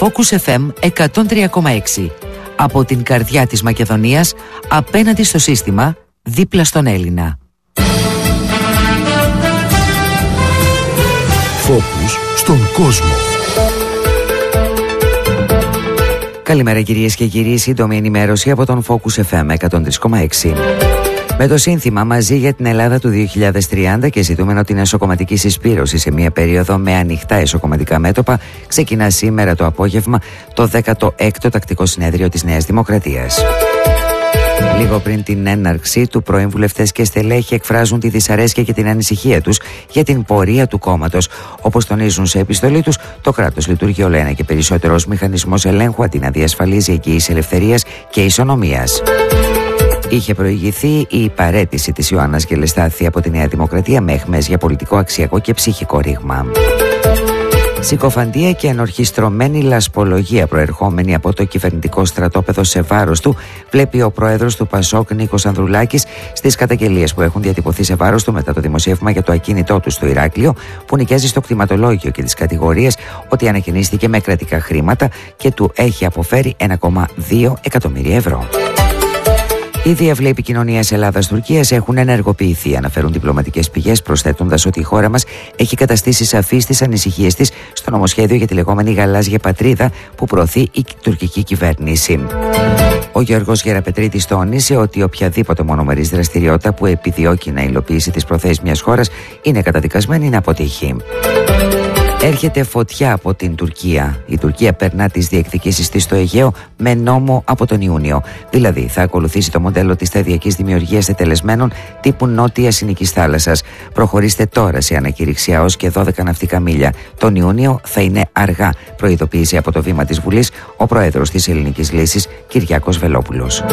Focus FM 103,6. Από την καρδιά της Μακεδονίας, απέναντι στο σύστημα, δίπλα στον Έλληνα. Focus στον κόσμο. Καλημέρα κυρίες και κύριοι, σύντομη ενημέρωση από τον Focus FM 103,6. Με το σύνθημα «Μαζί για την Ελλάδα του 2030» και ζητούμενο την εσωκομματική συσπήρωση σε μια περίοδο με ανοιχτά εσωκομματικά μέτωπα, ξεκινά σήμερα το απόγευμα το 16ο Τακτικό Συνέδριο της Νέας Δημοκρατίας. Λίγο πριν την έναρξή του, πρώην βουλευτές και στελέχοι εκφράζουν τη δυσαρέσκεια και την ανησυχία τους για την πορεία του κόμματος. Όπως τονίζουν σε επιστολή τους, το κράτος λειτουργεί όλο ένα και περισσότερο ως μηχανισμός ελέγχου, αντί να διασφαλίζει εγγύηση ελευθερίας και ισονομίας. Είχε προηγηθεί η παραίτηση της Ιωάννας Γελεστάθη από τη Νέα Δημοκρατία με αιχμές για πολιτικό, αξιακό και ψυχικό ρήγμα. Συκοφαντία και ενορχιστρωμένη λασπολογία προερχόμενη από το κυβερνητικό στρατόπεδο σε βάρος του, βλέπει ο πρόεδρος του ΠΑΣΟΚ Νίκος Ανδρουλάκης στις καταγγελίες που έχουν διατυπωθεί σε βάρος του μετά το δημοσίευμα για το ακίνητό του στο Ηράκλειο, που νοικιάζει στο κτηματολόγιο, και τις κατηγορίες ότι ανακαινίστηκε με κρατικά χρήματα και του έχει αποφέρει 1,2 εκατομμύρια ευρώ. Οι διάβλοι επικοινωνίας Ελλάδας-Τουρκίας έχουν ενεργοποιηθεί, αναφέρουν διπλωματικές πηγές, προσθέτοντας ότι η χώρα μας έχει καταστήσει σαφείς τις ανησυχίες της στο νομοσχέδιο για τη λεγόμενη γαλάζια πατρίδα που προωθεί η τουρκική κυβέρνηση. Ο Γιώργος Γεραπετρίτης τόνισε ότι οποιαδήποτε μονομερής δραστηριότητα που επιδιώκει να υλοποιήσει τις προθέσεις μιας χώρας είναι καταδικασμένη να αποτύχει. Έρχεται φωτιά από την Τουρκία. Η Τουρκία περνά τις διεκδικήσεις της στο Αιγαίο με νόμο από τον Ιούνιο. Δηλαδή θα ακολουθήσει το μοντέλο της σταδιακής δημιουργίας τετελεσμένων τύπου νότια Ινικής θάλασσας. Προχωρήστε τώρα σε ανακήρυξη ΑΟΣ και 12 ναυτικά μίλια. Τον Ιούνιο θα είναι αργά, προειδοποίησε από το βήμα της Βουλής ο πρόεδρος της Ελληνικής Λύσης, Κυριάκος Βελόπουλος.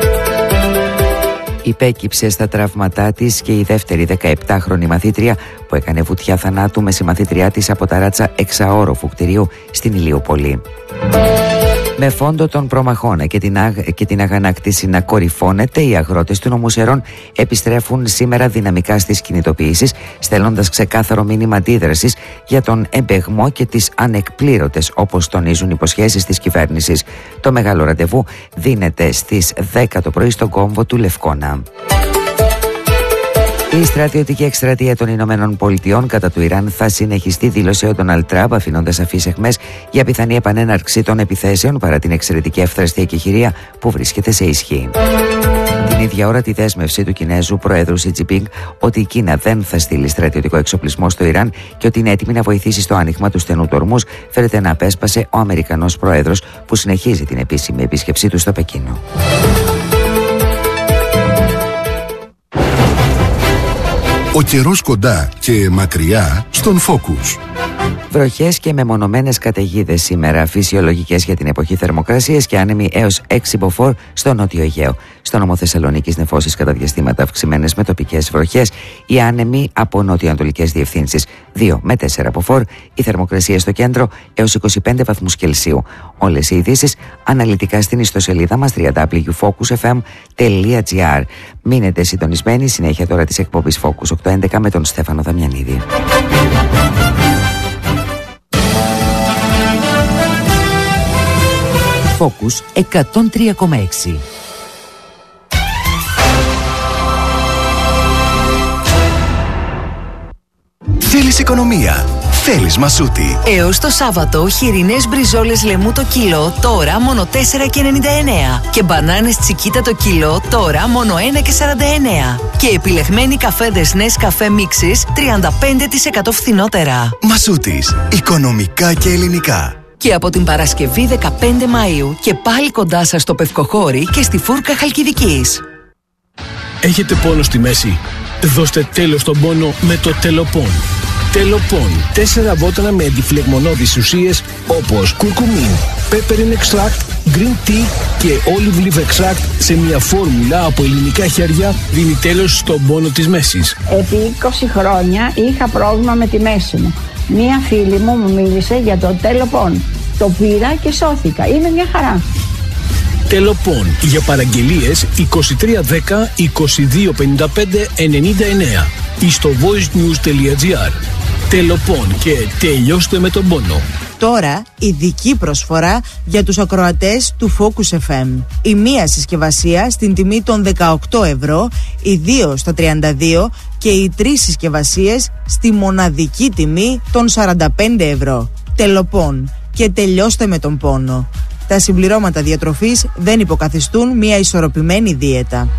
Υπέκυψε στα τραύματά της και η δεύτερη 17χρονη μαθήτρια που έκανε βουτιά θανάτου με συμμαθήτριά της από ταράτσα εξαόροφου κτηρίου στην Ηλιούπολη. Με φόντο των προμαχώνα και την αγανάκτηση να κορυφώνεται, οι αγρότες του νομού Σερών επιστρέφουν σήμερα δυναμικά στις κινητοποιήσεις, στέλνοντας ξεκάθαρο μήνυμα αντίδρασης για τον εμπεγμό και τις ανεκπλήρωτες, όπως τονίζουν, υποσχέσεις της κυβέρνησης. Το μεγάλο ραντεβού δίνεται στις 10 το πρωί στον κόμβο του Λευκώνα. Η στρατιωτική εκστρατεία των Ηνωμένων Πολιτειών κατά του Ιράν θα συνεχιστεί, δήλωσε ο Ντόναλντ Τραμπ, αφήνοντας σαφείς αιχμές για πιθανή επανέναρξη των επιθέσεων παρά την εξαιρετική αυθραστία εκεχηρία που βρίσκεται σε ισχύ. Την ίδια ώρα, τη δέσμευση του Κινέζου Προέδρου Σι Τζινπίνγκ ότι η Κίνα δεν θα στείλει στρατιωτικό εξοπλισμό στο Ιράν και ότι είναι έτοιμη να βοηθήσει στο άνοιγμα του στενού του Ορμούζ, φέρεται να απέσπασε ο Αμερικανός Πρόεδρος, που συνεχίζει την επίσημη επίσκεψή του στο Πεκίνο. Ο καιρός κοντά και μακριά στον Focus. Βροχές και μεμονωμένες καταιγίδες σήμερα, φυσιολογικές για την εποχή, θερμοκρασίες και άνεμοι έως 6 μποφόρ στο Νότιο Αιγαίο. Στο νομό Θεσσαλονίκης νεφώσεις κατά διαστήματα αυξημένες με τοπικές βροχές, οι άνεμοι από νοτιοανατολικές διευθύνσεις 2 με 4 μποφόρ, η θερμοκρασία στο κέντρο έως 25 βαθμούς Κελσίου. Όλες οι ειδήσεις αναλυτικά στην ιστοσελίδα μας www.focusfm.gr. Μείνετε συντονισμένοι, συνέχεια τώρα της εκπομπής Focus 811 με τον Στέφανο Δαμιανίδη. Focus 103,6. Θέλεις οικονομία, θέλεις Μασούτη. Έως το Σάββατο, χοιρινές μπριζόλες λεμού το κιλό, τώρα μόνο 4,99. Και μπανάνες τσικίτα το κιλό, τώρα μόνο 1,49. Και επιλεγμένοι καφέδες Nescafé Mixes 35% φθηνότερα. Μασούτης, οικονομικά και ελληνικά. Και από την Παρασκευή 15 Μαΐου και πάλι κοντά σας στο Πευκοχώρι και στη Φούρκα Χαλκιδικής. Έχετε πόνο στη μέση? Δώστε τέλος στον πόνο με το Τελοπών. Τελοπών. 4 βότανα με αντιφλεγμονώδεις ουσίες όπως κουρκουμίν, peppermint extract, green tea και olive leaf extract σε μια φόρμουλα από ελληνικά χέρια δίνει τέλος στον πόνο της μέσης. Επί 20 χρόνια είχα πρόβλημα με τη μέση μου. Μία φίλη μου μίλησε για το Τελοπών. Το πήρα και σώθηκα. Είναι μια χαρά. Τελοπών. Για παραγγελίες 2310 2255 99 ή στο voicenews.gr. Τελοπών και τελειώστε με τον πόνο. Τώρα ειδική προσφορά για τους ακροατές του Focus FM. Η μία συσκευασία στην τιμή των 18 ευρώ, οι δύο στα 32 και οι τρεις συσκευασίες στη μοναδική τιμή των 45 ευρώ. Τελοπών και τελειώστε με τον πόνο. Τα συμπληρώματα διατροφής δεν υποκαθιστούν μια ισορροπημένη δίαιτα.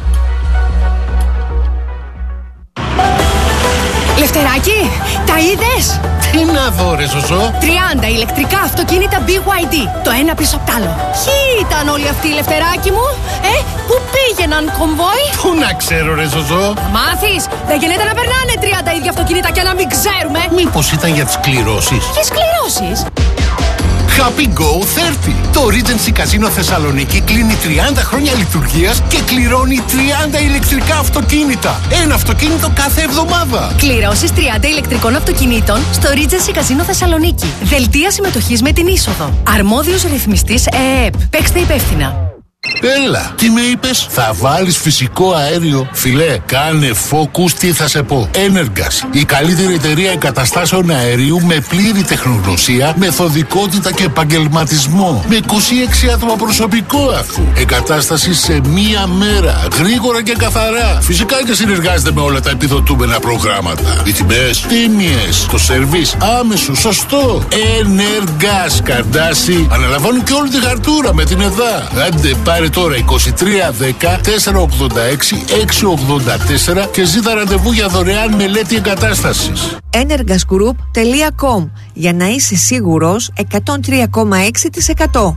Λευτεράκι, τα είδες? Τι να δω ρε Ζωζό? 30 ηλεκτρικά αυτοκίνητα BYD, το ένα πίσω απ' τ' άλλο. Ποιοι ήταν όλοι αυτοί, Λευτεράκι μου? Πού πήγαιναν, κομβόι? Πού να ξέρω ρε Ζωζό? Θα μάθεις, δεν γίνεται να περνάνε 30 ίδια αυτοκίνητα και να μην ξέρουμε. Μήπως ήταν για τις κληρώσεις? Ποιες κληρώσεις? Happy Go 30. Το Regency Casino Θεσσαλονίκη κλείνει 30 χρόνια λειτουργίας και κληρώνει 30 ηλεκτρικά αυτοκίνητα. Ένα αυτοκίνητο κάθε εβδομάδα. Κληρώσεις 30 ηλεκτρικών αυτοκινήτων στο Regency Casino Θεσσαλονίκη. Δελτία συμμετοχής με την είσοδο. Αρμόδιος ρυθμιστής ΕΕΠ. Παίξτε υπεύθυνα. Έλα, τι με είπες? Θα βάλεις φυσικό αέριο? Φιλέ, κάνε Focus, τι θα σε πω. Energas, η καλύτερη εταιρεία εγκαταστάσεων αερίου με πλήρη τεχνογνωσία, μεθοδικότητα και επαγγελματισμό. Με 26 άτομα προσωπικό αφού. Εγκατάσταση σε μία μέρα. Γρήγορα και καθαρά. Φυσικά και συνεργάζεται με όλα τα επιδοτούμενα προγράμματα. Οι τιμές τίμιες. Το σερβίς άμεσο, σωστό. Energas, Καρντάσι. Αναλαμβάνουν και όλη τη χαρτούρα με την ΕΔΑ. Άντε, πάρε τώρα 2310 486 684 και ζήτα ραντεβού για δωρεάν μελέτη εγκατάστασης. energasgroup.com για να είσαι σίγουρος 103,6%.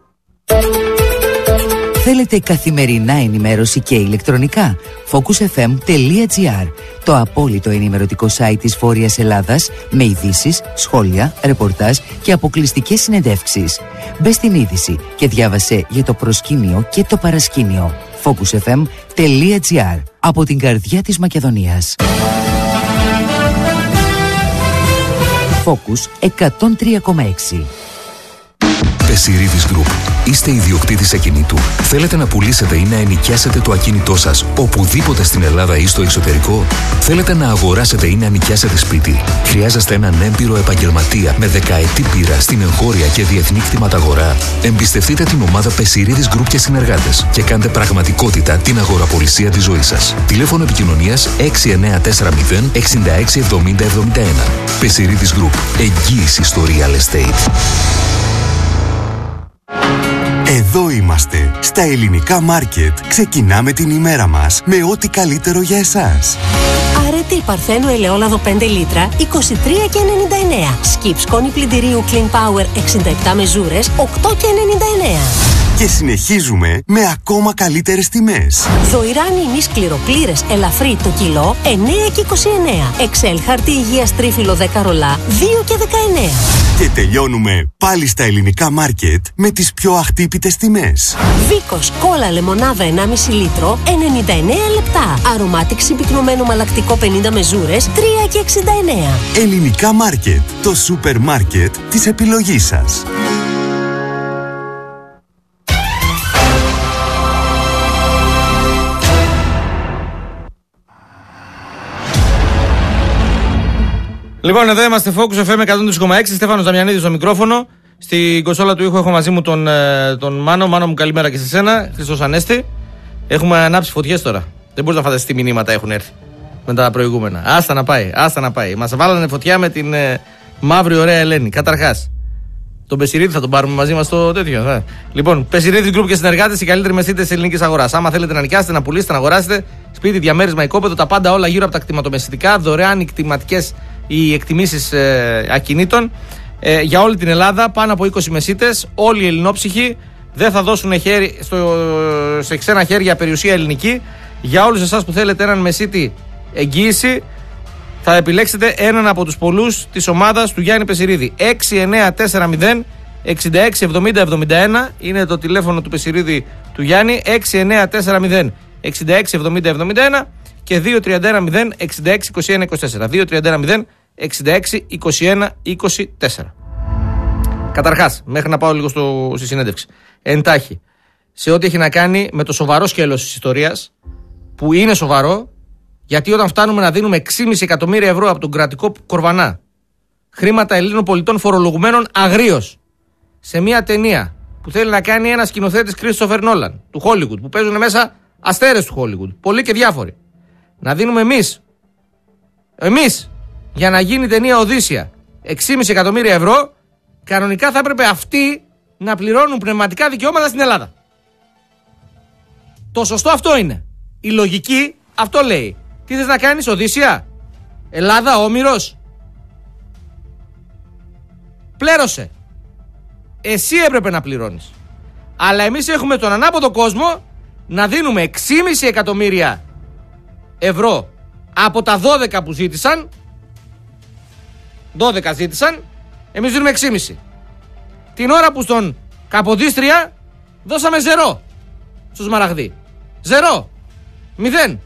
Θέλετε καθημερινά ενημέρωση και ηλεκτρονικά? focusfm.gr, το απόλυτο ενημερωτικό site της Βόρειας Ελλάδας με ειδήσεις, σχόλια, ρεπορτάζ και αποκλειστικές συνεντεύξεις. Μπες στην είδηση και διάβασε για το προσκήνιο και το παρασκήνιο. focusfm.gr, από την καρδιά της Μακεδονίας. Focus 103,6. Πεσιρίδης Group. Είστε ιδιοκτήτης ακινήτου. Θέλετε να πουλήσετε ή να ενοικιάσετε το ακίνητό σας οπουδήποτε στην Ελλάδα ή στο εξωτερικό? Θέλετε να αγοράσετε ή να νοικιάσετε σπίτι? Χρειάζεστε έναν έμπειρο επαγγελματία με δεκαετή πείρα στην εγχώρια και διεθνή κτηματαγορά? Εμπιστευτείτε την ομάδα Πεσιρίδης Group και συνεργάτες και κάντε πραγματικότητα την αγοραπολισία της ζωής σας. Τηλέφωνο επικοινωνίας 6940 66 70 71. Πεσιρίδης Group. Εγγύηση στο real estate. Εδώ είμαστε, στα ελληνικά μάρκετ. Ξεκινάμε την ημέρα μας με ό,τι καλύτερο για εσάς. Αρετή Παρθένου ελαιόλαδο 5 λίτρα, 23,99. Skip σκόνη πλυντηρίου Clean Power 67 μεζούρες, 8,99. Και συνεχίζουμε με ακόμα καλύτερες τιμές. Δοϊράνι ημί σκληροπλήρες ελαφρύ το κιλό, 9,29. Εξέλ χαρτί υγείας τρίφυλλο 10 ρολά, 2,19. Και τελειώνουμε πάλι στα ελληνικά μάρκετ με τις πιο αχτύπητες τιμές. Βίκος κόλλα λεμονάδα 1,5 λίτρο, 99 λεπτά. Αρωμάτικ συμπυκνωμένο μαλακτικό 50 μεζούρες, 3,69. Ελληνικά μάρκετ, το σούπερ μάρκετ της επιλογής σας. Λοιπόν, εδώ είμαστε, Focus FM 103,6. Στέφανος Δαμιανίδης στο μικρόφωνο. Στην κονσόλα του ήχου έχω μαζί μου τον Μάνο. Μάνο μου, καλημέρα και σε σένα. Χριστός Ανέστη. Έχουμε ανάψει φωτιές τώρα. Δεν μπορείς να φανταστείς τι μηνύματα έχουν έρθει με τα προηγούμενα. Άστα να πάει. Μας βάλανε φωτιά με την μαύρη ωραία Ελένη. Καταρχάς, τον Πεσιρίδη θα τον πάρουμε μαζί μας στο τέτοιο. Λοιπόν, Πεσιρίδης Group και συνεργάτες, οι καλύτεροι μεσίτες της ελληνικής αγοράς. Άμα θέλετε να νοικιάσετε, να πουλήσετε, να αγοράσετε σπίτι, διαμέρισμα, οικόπεδο, τα πάντα όλα γύρω από τα κτηματομεσητικά, δωρεάν κτηματικές οι εκτιμήσεις ακινήτων για όλη την Ελλάδα, πάνω από 20 μεσίτες, όλοι οι ελληνόψυχοι, δεν θα δώσουν σε ξένα χέρια περιουσία ελληνική. Για όλους εσάς που θέλετε έναν μεσίτη εγγύηση, θα επιλέξετε έναν από τους πολλούς της ομάδας του Γιάννη Πεσιρίδη. 6940 66 70 71 είναι το τηλέφωνο του Πεσιρίδη του Γιάννη. 6940 66 70 71 και 2310 66 21 24. 2310 66 21 24. Καταρχάς, μέχρι να πάω λίγο στη συνέντευξη, εντάχει, σε ό,τι έχει να κάνει με το σοβαρό σκέλος της ιστορίας, που είναι σοβαρό, γιατί όταν φτάνουμε να δίνουμε 6,5 εκατομμύρια ευρώ από τον κρατικό κορβανά χρήματα Ελλήνων πολιτών φορολογουμένων αγρίως σε μια ταινία που θέλει να κάνει ένας σκηνοθέτης Christopher Nolan του Hollywood, που παίζουν μέσα αστέρες του Hollywood, πολλοί και διάφοροι, να δίνουμε εμείς για να γίνει ταινία Οδύσσια 6,5 εκατομμύρια ευρώ, κανονικά θα έπρεπε αυτοί να πληρώνουν πνευματικά δικαιώματα στην Ελλάδα. Το σωστό αυτό είναι. Η λογική αυτό λέει. Τι θες να κάνεις, Οδύσσια, Ελλάδα, Όμηρος? Πλέρωσε. Εσύ έπρεπε να πληρώνεις. Αλλά εμείς έχουμε τον ανάποδο κόσμο να δίνουμε 6,5 εκατομμύρια ευρώ από τα 12 που ζήτησαν. 12 ζήτησαν, εμείς δίνουμε 6,5. Την ώρα που στον Καποδίστρια δώσαμε 0 στο Σμαραγδί. 0. 0.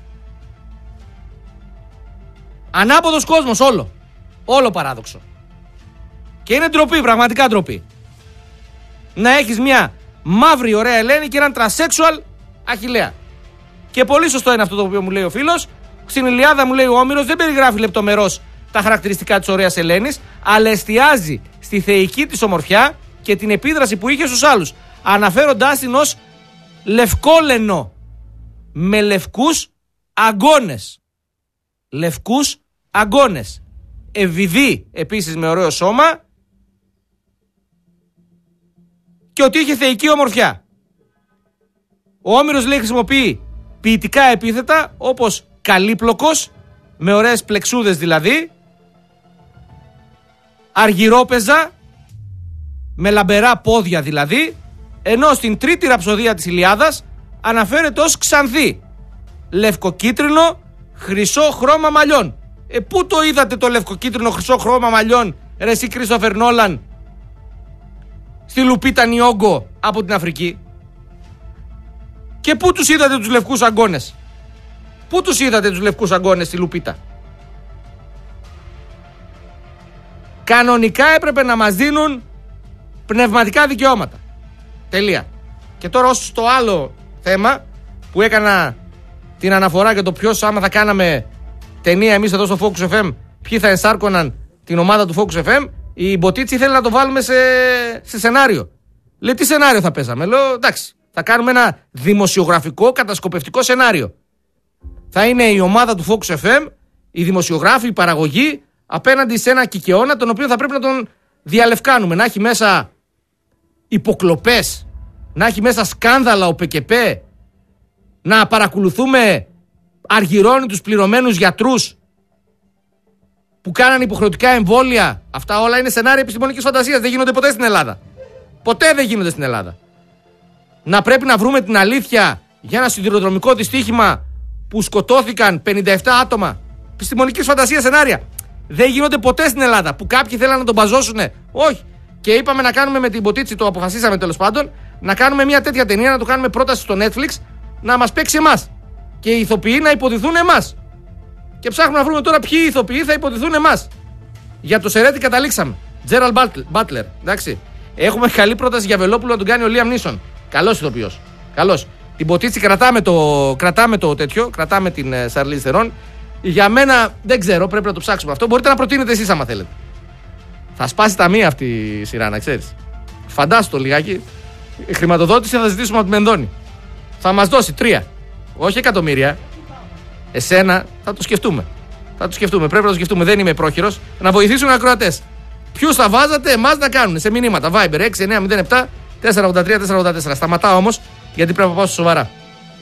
Ανάποδος κόσμος όλο. Όλο παράδοξο. Και είναι ντροπή, πραγματικά ντροπή. Να έχεις μια μαύρη ωραία Ελένη και έναν τρασέξουαλ Αχιλλέα. Και πολύ σωστό είναι αυτό το οποίο μου λέει ο φίλος. Στην Ιλιάδα, μου λέει ο Όμηρος, δεν περιγράφει λεπτομερώς τα χαρακτηριστικά της ωραίας Ελένης, αλλά εστιάζει στη θεϊκή της ομορφιά και την επίδραση που είχε στους άλλους, αναφέροντάς την ως λευκόλενο με λευκούς αγκώνες. Λευκούς αγκώνες. Ευηδή επίσης με ωραίο σώμα και ότι είχε θεϊκή ομορφιά. Ο Όμηρος λέει χρησιμοποιεί ποιητικά επίθετα όπως καλύπλοκος, με ωραίες πλεξούδες δηλαδή, αργυρόπαιζα, με λαμπερά πόδια δηλαδή, ενώ στην τρίτη ραψοδία της Ιλιάδας αναφέρεται ως ξανθή, λευκοκίτρινο χρυσό χρώμα μαλλιών. Πού το είδατε το λευκοκίτρινο χρυσό χρώμα μαλλιών, ρε εσύ Κρίστοφερ Νόλαν, στη Λουπίτα Νιόγκο από την Αφρική? Και πού τους είδατε τους λευκούς αγκώνες? Πού τους είδατε τους λευκούς αγκώνες στη Λουπίτα? Κανονικά έπρεπε να μας δίνουν πνευματικά δικαιώματα. Τελεία. Και τώρα ως στο άλλο θέμα που έκανα την αναφορά για το ποιος, άμα θα κάναμε ταινία εμείς εδώ στο Focus FM, ποιοι θα ενσάρκωναν την ομάδα του Focus FM, η Μποτίτσι θέλει να το βάλουμε σε σενάριο. Λέει, τι σενάριο θα παίζαμε? Λέω, εντάξει, θα κάνουμε ένα δημοσιογραφικό κατασκοπευτικό σενάριο. Θα είναι η ομάδα του Focus FM, οι δημοσιογράφοι, η παραγωγή, απέναντι σε ένα κικαιώνα τον οποίο θα πρέπει να τον διαλευκάνουμε. Να έχει μέσα υποκλοπές, να έχει μέσα σκάνδαλα ο ΠΚΠ, να παρακολουθούμε αργυρώνητους πληρωμένους γιατρούς που κάνανε υποχρεωτικά εμβόλια. Αυτά όλα είναι σενάρια επιστημονικής φαντασίας. Δεν γίνονται ποτέ στην Ελλάδα. Ποτέ δεν γίνονται στην Ελλάδα. Να πρέπει να βρούμε την αλήθεια για ένα σιδηροδρομικό δυστύχημα που σκοτώθηκαν 57 άτομα. Επιστημονικής φαντασίας σενάρια. Δεν γίνονται ποτέ στην Ελλάδα. Που κάποιοι θέλαν να τον μπαζώσουνε. Όχι. Και είπαμε να κάνουμε με την Μποτίτσι, το αποφασίσαμε τέλος πάντων, να κάνουμε μια τέτοια ταινία, να το κάνουμε πρόταση στο Netflix, να μας παίξει εμάς. Και οι ηθοποιοί να υποδηθούν εμάς. Και ψάχνουμε να βρούμε τώρα ποιοι ηθοποιοί θα υποδηθούν εμάς. Για το Σερέτη καταλήξαμε. Τζέραλ Μπάτλερ. Εντάξει. Έχουμε καλή πρόταση για Βελόπουλο να τον κάνει ο Λίαμ Νίσον. Καλός ηθοποιός. Καλός. Την Μποτίτσι κρατάμε το τέτοιο, κρατάμε την Σαρλίζ Θερόν. Για μένα δεν ξέρω, πρέπει να το ψάξουμε αυτό. Μπορείτε να προτείνετε εσείς άμα θέλετε. Θα σπάσει ταμεία αυτή η σειρά, να ξέρεις. Φαντάσου το λιγάκι. Η χρηματοδότηση θα ζητήσουμε από τη Μενδώνη. Θα μας δώσει 3. Όχι εκατομμύρια. Εσένα θα το σκεφτούμε. Θα το σκεφτούμε. Πρέπει να το σκεφτούμε. Δεν είμαι πρόχειρος. Να βοηθήσουν οι ακροατές. Ποιους θα βάζατε εμάς να κάνουν σε μηνύματα. Viber 6907 483 484. Σταματάω όμως γιατί πρέπει να πάω στο σοβαρά.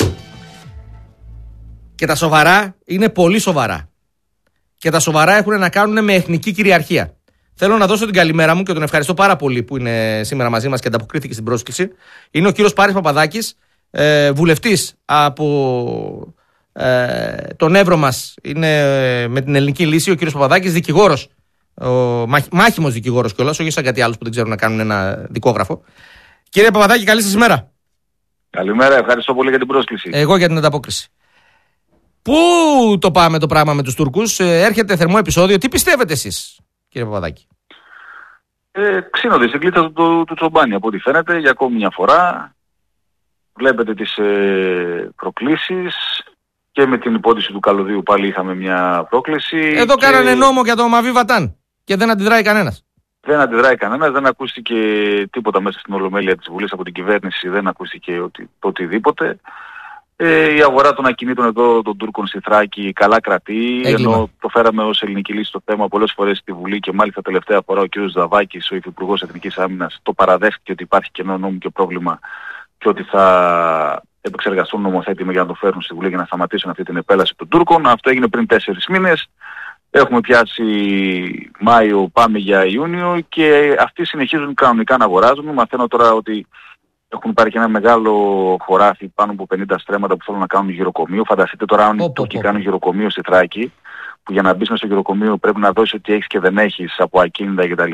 Και τα σοβαρά είναι πολύ σοβαρά. Και τα σοβαρά έχουν να κάνουν με εθνική κυριαρχία. Θέλω να δώσω την καλημέρα μου και τον ευχαριστώ πάρα πολύ που είναι σήμερα μαζί μας και ανταποκρίθηκε στην πρόσκληση. Είναι ο κύριος Πάρης Παπαδάκης, βουλευτής από τον Εύρο μας, είναι με την Ελληνική Λύση. Ο κύριος Παπαδάκης, δικηγόρος, μάχημος δικηγόρος κιόλας, όχι σαν κάτι άλλο που δεν ξέρουν να κάνουν ένα δικόγραφο. Κύριε Παπαδάκη, καλή σας ημέρα. Καλημέρα, ευχαριστώ πολύ για την πρόσκληση. Εγώ για την ανταπόκριση. Πού το πάμε το πράγμα με τους Τούρκους? Έρχεται θερμό επεισόδιο. Τι πιστεύετε εσείς, κύριε Παπαδάκη? Ξύνονται στην κλίτσα του Τσομπάνη από ό,τι φαίνεται για ακόμη μια φορά. Βλέπετε τις προκλήσεις και με την υπόθεση του καλωδίου πάλι είχαμε μια πρόκληση. Εδώ κάνανε νόμο για το Μαβί Βατάν Και δεν αντιδράει κανένας. Δεν αντιδράει κανένας, δεν ακούστηκε τίποτα μέσα στην Ολομέλεια της Βουλής από την κυβέρνηση, δεν ακούστηκε οτιδήποτε. Η αγορά των ακινήτων εδώ των Τούρκων στη Θράκη καλά κρατεί, ενώ το φέραμε ως ελληνική λύση το θέμα πολλές φορές στη Βουλή και μάλιστα τελευταία φορά ο κ. Ζαβάκης, ο Υφυπουργός Εθνικής Άμυνας, το παραδέχτηκε ότι υπάρχει κενό νόμου και πρόβλημα και ότι θα επεξεργαστούν νομοθέτημα για να το φέρουν στη Βουλή για να σταματήσουν αυτή την επέλαση των Τούρκων. Αυτό έγινε πριν 4 μήνες. Έχουμε πιάσει Μάιο, πάμε για Ιούνιο και αυτοί συνεχίζουν κανονικά να αγοράζουν. Μαθαίνω τώρα ότι έχουν πάρει και ένα μεγάλο χωράφι πάνω από 50 στρέμματα που θέλουν να κάνουν γυροκομείο. Φανταστείτε τώρα αν οι Τούρκοι κάνουν γυροκομείο στη Θράκη, που για να μπεις μέσα στο γυροκομείο πρέπει να δώσεις ό,τι έχεις και δεν έχεις από ακίνητα κτλ.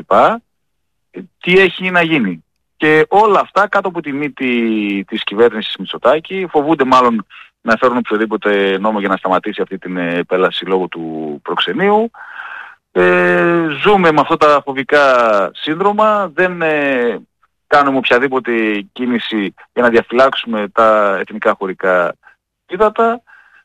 Τι έχει να γίνει. Και όλα αυτά κάτω από τη μύτη της κυβέρνησης Μητσοτάκη, φοβούνται μάλλον να φέρουν οποιοδήποτε νόμο για να σταματήσει αυτή την επέλαση λόγω του προξενείου. Ζούμε με αυτά τα φοβικά σύνδρομα, δεν κάνουμε οποιαδήποτε κίνηση για να διαφυλάξουμε τα εθνικά χωρικά ύδατα,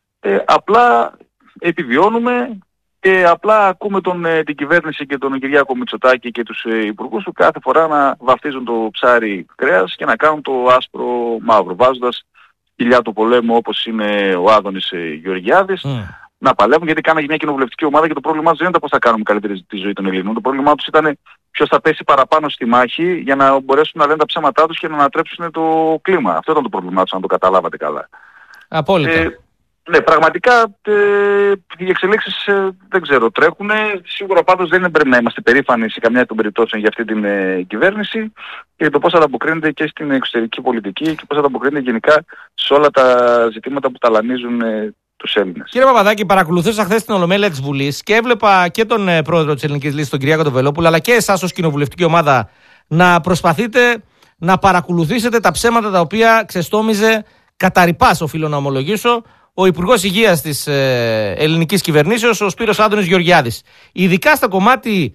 απλά επιβιώνουμε και απλά ακούμε την κυβέρνηση και τον Κυριάκο Μητσοτάκη και τους υπουργούς του κάθε φορά να βαφτίζουν το ψάρι κρέας και να κάνουν το άσπρο μαύρο, βάζοντας κοιλιά του πολέμου όπως είναι ο Άδωνης Γεωργιάδης να παλεύουν, γιατί κάνανε μια κοινοβουλευτική ομάδα και το πρόβλημά τους δεν ήταν πώς θα κάνουμε καλύτερη τη ζωή των Ελλήνων. Το πρόβλημά τους ήταν ποιος θα πέσει παραπάνω στη μάχη για να μπορέσουν να λένε τα ψέματά τους και να ανατρέψουν το κλίμα. Αυτό ήταν το πρόβλημά τους, αν το καταλάβατε καλά. Απόλυτα. Ναι, πραγματικά οι εξελίξεις δεν ξέρω, τρέχουν. Σίγουρα πάντως δεν είναι πρέπει να είμαστε περήφανοι σε καμιά των περιπτώσεων για αυτή την κυβέρνηση και για το πώς ανταποκρίνεται και στην εξωτερική πολιτική και πώς ανταποκρίνεται γενικά σε όλα τα ζητήματα που ταλανίζουν τους Έλληνες. Κύριε Παπαδάκη, παρακολουθούσα χθες την Ολομέλεια της Βουλής και έβλεπα και τον πρόεδρο της Ελληνικής Λύσης, τον Κυριάκο Βελόπουλο, αλλά και εσάς ως κοινοβουλευτική ομάδα να προσπαθείτε να παρακολουθήσετε τα ψέματα τα οποία ξεστόμιζε καταρρυπάς, οφείλω να ομολογήσω, ο Υπουργός Υγείας της ελληνικής κυβερνήσεως, ο Σπύρος Άδωνης Γεωργιάδης. Ειδικά στο κομμάτι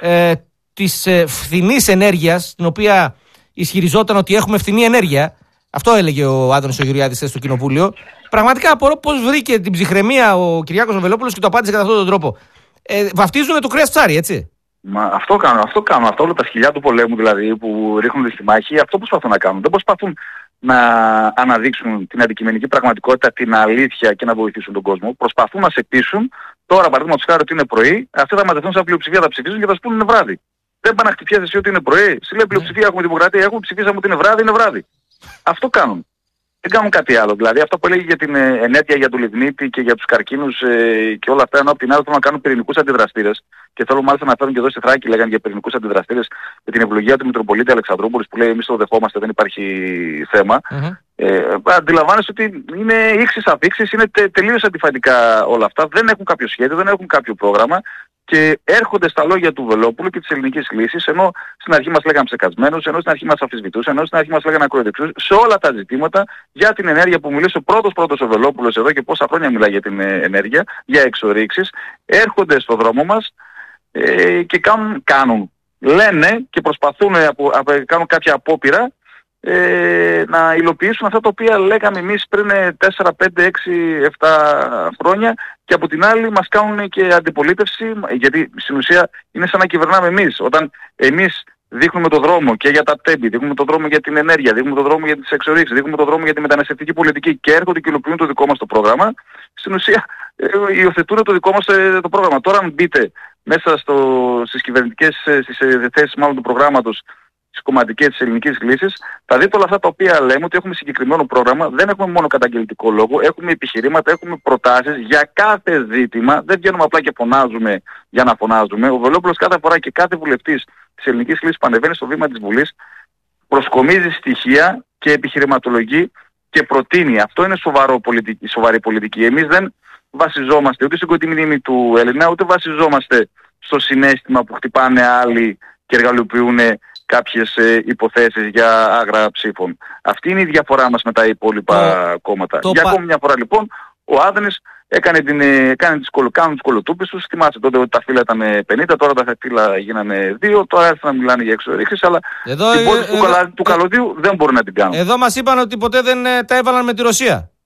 της φθηνής ενέργειας, την οποία ισχυριζόταν ότι έχουμε φθηνή ενέργεια. Αυτό έλεγε ο Άδωνης ο Γεωργιάδης στο Κοινοβούλιο. Πραγματικά απορώ πώς βρήκε την ψυχραιμία ο Κυριάκος Βελόπουλος και το απάντησε κατά αυτόν τον τρόπο. Βαφτίζουν το κρέας ψάρι, έτσι. Μα αυτό κάνουν. Αυτό όλα τα σκυλιά του πολέμου δηλαδή που ρίχνονται στη μάχη, αυτό προσπαθούν να κάνουν. Δεν προσπαθούν να αναδείξουν την αντικειμενική πραγματικότητα, την αλήθεια και να βοηθήσουν τον κόσμο. Προσπαθούν να σε πείσουν. Τώρα, παραδείγματος χάρη, ότι είναι πρωί, αυτοί θα μαζευτούν σαν πλειοψηφία, θα ψηφίσουν και θα σου πούνε είναι βράδυ. Δεν πάνε να χτυπιέσαι εσύ ότι είναι πρωί. Σου λέει πλειοψηφία, έχουμε δημοκρατία, έχουμε ψηφίσαμε ότι είναι βράδυ, είναι βράδυ. Αυτό κάνουν. Δεν κάνουν κάτι άλλο. Δηλαδή αυτά που έλεγε για την ενέργεια, για το λιγνίτη και για τους καρκίνους και όλα αυτά, ενώ από την άλλη θέλουν να κάνουν πυρηνικούς αντιδραστήρες. Και θέλω μάλιστα να φέρουν και εδώ στη Θράκη, λέγανε για πυρηνικούς αντιδραστήρες, με την ευλογία του Μητροπολίτη Αλεξανδρούπολης που λέει εμείς το δεχόμαστε, δεν υπάρχει θέμα. Αντιλαμβάνεσαι ότι είναι ήξεις αφήξεις, είναι τελείως αντιφατικά όλα αυτά. Δεν έχουν κάποιο σχέδιο, δεν έχουν κάποιο πρόγραμμα. Και έρχονται στα λόγια του Βελόπουλου και της ελληνικής λύσης, ενώ στην αρχή μας λέγανε ψεκασμένους, ενώ στην αρχή μας αμφισβητούσαν, ενώ στην αρχή μας λέγανε ακροεδεξιούς, σε όλα τα ζητήματα για την ενέργεια που μιλούσε πρώτος ο Βελόπουλος εδώ και πόσα χρόνια μιλάει για την ενέργεια, για εξορίξεις, έρχονται στο δρόμο μας και λένε και προσπαθούν να κάνουν κάποια απόπειρα να υλοποιήσουν αυτά τα οποία λέγαμε εμείς πριν 4, 5, 6, 7 χρόνια και από την άλλη μας κάνουν και αντιπολίτευση, γιατί στην ουσία είναι σαν να κυβερνάμε εμείς. Όταν εμείς δείχνουμε τον δρόμο και για τα τέμπη, δείχνουμε τον δρόμο για την ενέργεια, δείχνουμε τον δρόμο για τις εξορίξεις, δείχνουμε τον δρόμο για τη μεταναστευτική πολιτική και έρχονται και υλοποιούν το δικό μας το πρόγραμμα, στην ουσία υιοθετούν το δικό μας το πρόγραμμα. Τώρα αν μπείτε μέσα στις κυβερνητικές θέσεις μάλλον του προγράμματος τις κομματικές της ελληνικής λύσης, θα δείτε όλα αυτά τα οποία λέμε ότι έχουμε συγκεκριμένο πρόγραμμα, δεν έχουμε μόνο καταγγελτικό λόγο, έχουμε επιχειρήματα, έχουμε προτάσεις για κάθε ζήτημα, δεν βγαίνουμε απλά και φωνάζουμε για να φωνάζουμε. Ο Βελόπουλος κάθε φορά και κάθε βουλευτής της ελληνικής λύσης που ανεβαίνει στο βήμα της Βουλής προσκομίζει στοιχεία και επιχειρηματολογεί και προτείνει. Αυτό είναι σοβαρή πολιτική. Εμείς δεν βασιζόμαστε ούτε στην κοντή μνήμη του Έλληνα, ούτε βασιζόμαστε στο συναίσθημα που χτυπάνε άλλοι και εργαλειοποιούν κάποιες υποθέσεις για άγρα ψήφων. Αυτή είναι η διαφορά μας με τα υπόλοιπα κόμματα. Για ακόμη μια φορά λοιπόν, ο Άδωνης κάνουν τις κολοτούπες τους. Θυμάστε τότε ότι τα φύλλα ήταν 50, τώρα τα φύλλα γίνανε 2, τώρα έρθουν να μιλάνε για εξορίξεις, αλλά την πόλη του καλωδίου δεν μπορούν να την κάνουν. Εδώ μας είπαν ότι ποτέ δεν τα έβαλαν με τη Ρωσία.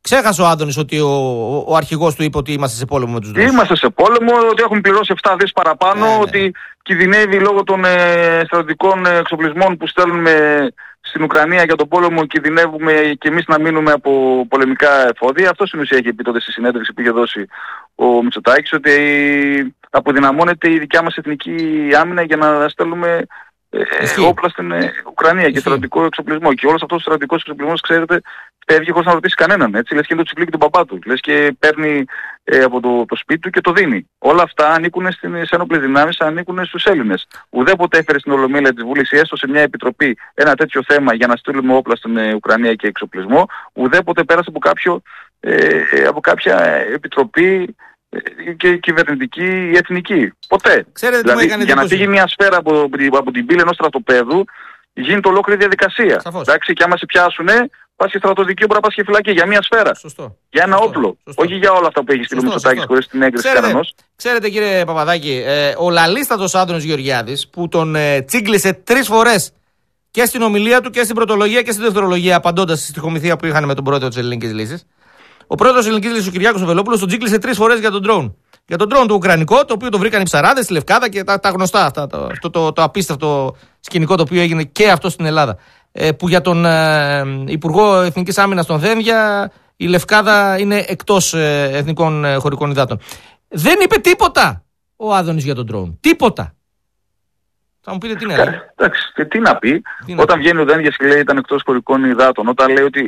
Ξέχασε ο Άδωνης ότι ο αρχηγός του είπε ότι είμαστε σε πόλεμο με τους Ρώσους. Είμαστε σε πόλεμο, ότι έχουμε πληρώσει 7 δις παραπάνω, ότι κινδυνεύει λόγω των στρατιωτικών εξοπλισμών που στέλνουμε στην Ουκρανία για τον πόλεμο, κινδυνεύουμε και εμείς να μείνουμε από πολεμικά εφόδια. Αυτό στην ουσία είχε πει τότε στη συνέντευξη που είχε δώσει ο Μητσοτάκης, ότι αποδυναμώνεται η δικιά μας εθνική άμυνα για να στέλνουμε όπλα στην Ουκρανία και στρατιωτικό εξοπλισμό. Και όλος αυτός ο στρατιωτικός εξοπλισμός, ξέρετε, φεύγει χωρίς να ρωτήσει κανέναν. Έτσι, λες και είναι το τσιπλίκι του παπά του. Λες και παίρνει από το σπίτι του και το δίνει. Όλα αυτά ανήκουν στις ένοπλες δυνάμεις, ανήκουν στους Έλληνες. Ουδέποτε έφερε στην Ολομέλεια της Βουλής ή έστω σε μια επιτροπή ένα τέτοιο θέμα για να στείλουμε όπλα στην Ουκρανία και εξοπλισμό. Ουδέποτε πέρασε από κάποια επιτροπή και κυβερνητική ή εθνική. Ποτέ. Ξέρετε, δηλαδή, για να φύγει μια σφαίρα από την πύλη ενός στρατοπέδου, γίνεται ολόκληρη διαδικασία. Εντάξει, και άμα σε πιάσουνε, πας και στρατοδικείο, μπορεί να πας και φυλακή για μια σφαίρα. Σωστό. Για ένα όπλο. Όχι για όλα αυτά που έχει στείλει ο Μητσοτάκης χωρίς την έγκριση κανενός. Ξέρετε, κύριε Παπαδάκη, ο λαλίστατος Άδωνης Γεωργιάδης, που τον τσίγκλισε 3 φορές και στην ομιλία του και στην πρωτολογία και στην δευτερολογία, απαντώντας στη στοιχομηθεία που είχαν με τον πρόεδρο της Ελληνικής Λύσης. Ο πρόεδρος της Ελληνικής Λύσης, ο Κυριάκος ο Βελόπουλος, τον τσίγκλισε 3 φορές για τον ντρόουν. Για τον ντρόουν του Ουκρανικό, το οποίο το βρήκαν οι ψαράδες στη Λευκάδα και τα γνωστά αυτά. Το απίστευτο σκηνικό το οποίο έγινε και αυτό στην Ελλάδα. Που για τον Υπουργό Εθνικής Άμυνας των Δένδια η Λευκάδα είναι εκτός εθνικών χωρικών υδάτων. Δεν είπε τίποτα ο Άδωνης για τον ντρόουν. Τίποτα. Θα μου πείτε τι να λέει. Εντάξει, και τι να πει. Όταν βγαίνει ο Δένδιας και λέει ήταν εκτός χωρικών υδάτων, όταν λέει ότι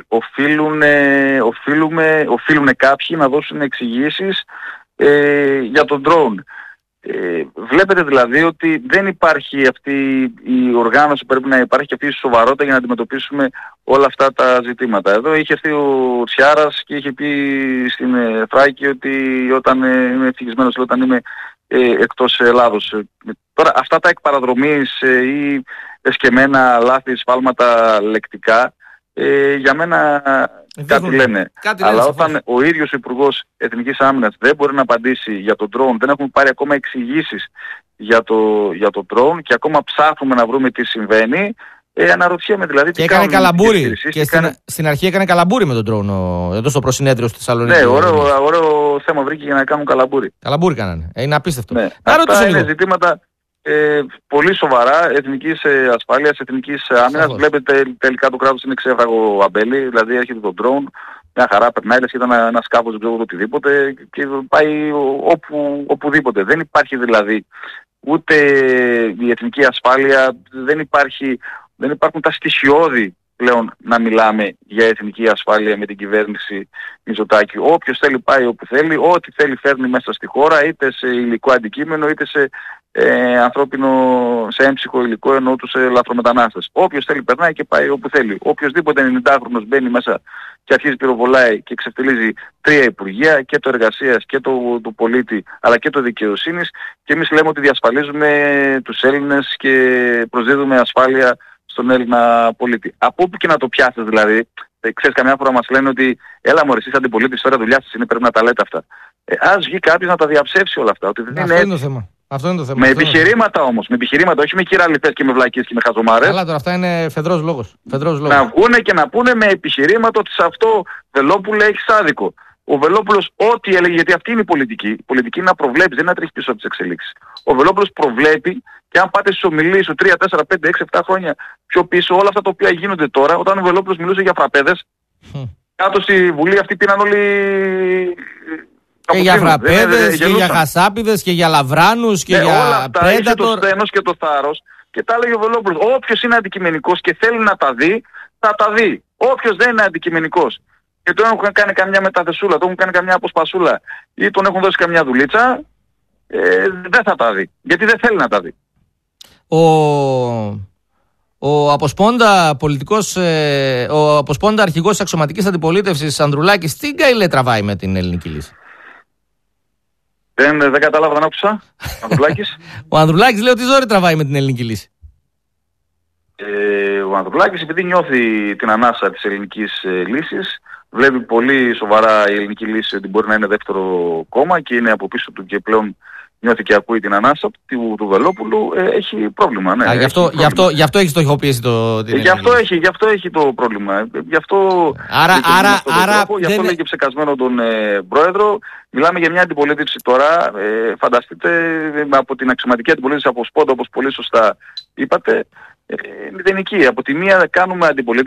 οφείλουν κάποιοι να δώσουν εξηγήσεις για τον drone. Βλέπετε δηλαδή ότι δεν υπάρχει αυτή η οργάνωση που πρέπει να υπάρχει και αυτή η σοβαρότητα για να αντιμετωπίσουμε όλα αυτά τα ζητήματα. Εδώ είχε έρθει ο Τσιάρας και είχε πει στην Θράκη ότι όταν είμαι ευτυχισμένος, όταν είμαι εκτός Ελλάδος. Τώρα αυτά τα εκπαραδρομής ή εσκεμμένα λάθη, σφάλματα λεκτικά, για μένα κάτι λένε. Αλλά όταν ο ίδιος ο Υπουργός Εθνικής Άμυνας δεν μπορεί να απαντήσει για τον drone, δεν έχουμε πάρει ακόμα εξηγήσεις για το drone και ακόμα ψάχνουμε να βρούμε τι συμβαίνει, αναρωτιέμαι δηλαδή τι έκανε καλαμπούρι. Και στην αρχή έκανε καλαμπούρι με τον drone εδώ στο προσυνέδριο στη Θεσσαλονίκη. Ναι, ωραίο θέμα βρήκε για να κάνουν καλαμπούρι. Καλαμπούρι κάνανε. Είναι απίστευτο. Ναι. Αυτά είναι ζητήματα πολύ σοβαρά εθνικής ασφάλειας, εθνικής άμυνας. Βλέπετε τελικά το κράτος είναι ξέφραγο αμπέλι, δηλαδή έρχεται το drone, μια χαρά περνάει, λες και ήταν ένα σκάφος, δεν ξέρω οτιδήποτε και πάει οπουδήποτε. Δεν υπάρχει δηλαδή ούτε η εθνική ασφάλεια, δεν υπάρχουν τα στοιχειώδη πλέον να μιλάμε για εθνική ασφάλεια με την κυβέρνηση Μητσοτάκη. Όποιος θέλει πάει όπου θέλει, ό,τι θέλει φέρνει μέσα στη χώρα, είτε σε υλικό αντικείμενο, είτε σε σε έμψυχο υλικό, ενώ τους λαθρομετανάστες. Όποιος θέλει περνάει και πάει όπου θέλει. Οποιοσδήποτε 90χρονος μπαίνει μέσα και αρχίζει πυροβολάει και εξευτελίζει 3 υπουργεία, και το εργασίας και το πολίτη, αλλά και το δικαιοσύνης, και εμείς λέμε ότι διασφαλίζουμε τους Έλληνες και προσδίδουμε ασφάλεια στον Έλληνα πολίτη. Από όπου και να το πιάσεις δηλαδή, ξέρεις, καμιά φορά μας λένε ότι έλα μωρέ, εσείς αντιπολίτης, τώρα δουλειά σας είναι, πρέπει να τα λέτε αυτά. Ας βγει κάποιος να τα διαψεύσει όλα αυτά. Ότι δεν είναι αυτό είναι το θέμα. Αυτό είναι το θέμα. Με επιχειρήματα όμως, με επιχειρήματα, όχι με κυραλιθές και με βλακίες και με χαζομάρες. Αλλά τώρα αυτά είναι φεδρός λόγος. Να βγούνε και να πούνε με επιχειρήματα ότι σε αυτό, Βελόπουλε, έχεις άδικο. Ο Βελόπουλος ό,τι έλεγε, γιατί αυτή είναι η πολιτική. Η πολιτική είναι να προβλέψει, δεν είναι να τρέχει πίσω από τις εξελίξεις. Ο Βελόπουλος προβλέπει, και αν πάτε στις ομιλίες του 3, 4, 5, 6, 7 χρόνια πιο πίσω, όλα αυτά τα οποία γίνονται τώρα, όταν ο Βελόπουλος μιλούσε για φραπέδες, κάτω στη Βουλή αυτοί πήραν όλοι. Και για φραπέδες, και για χασάπιδες, και για λαβράνους, και για όλα αυτά, Predator. Είχε το στένος και το θάρρος, και τα έλεγε ο Βελόπουλος. Όποιος είναι αντικειμενικός και θέλει να τα δει, θα τα δει. Όποιος δεν είναι αντικειμενικός και τον έχουν κάνει καμιά μεταθεσούλα, τον έχουν κάνει καμιά αποσπασούλα ή τον έχουν δώσει καμιά δουλίτσα, δεν θα τα δει. Γιατί δεν θέλει να τα δει. Ο αποσπόντα πολιτικός, ο αποσπόντα αρχηγός της αξιωματικής αντιπολίτευσης Ανδρουλάκης, τι γκαιλέ τραβάει με την ελληνική λύση? Δεν κατάλαβα, δεν άκουσα. Ανδρουλάκης. Ο Ανδρουλάκης λέει ότι ζόρι τραβάει με την ελληνική λύση. Ο Ανδρουλάκης, επειδή νιώθει την ανάσα της ελληνικής λύσης, βλέπει πολύ σοβαρά η ελληνική λύση ότι μπορεί να είναι δεύτερο κόμμα και είναι από πίσω του και πλέον νιώθει και ακούει την ανάσα του Βελόπουλου, έχει πρόβλημα. Ναι, γι' αυτό έχει στοχοποιήσει γι' αυτό έχει το πρόβλημα. Γι' αυτό γι' αυτό λέει και ψεκασμένο τον πρόεδρο. Μιλάμε για μια αντιπολίτευση τώρα, φανταστείτε, από την αξιωματική αντιπολίτευση από σπόντα, όπως πολύ σωστά είπατε, μηδενική. Από τη μία κάνουμε αντιπολίτευση